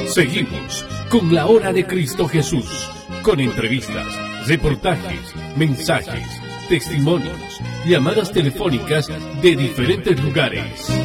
Seguimos con la Hora de Cristo Jesús, con entrevistas, reportajes, mensajes, testimonios, llamadas telefónicas de diferentes lugares.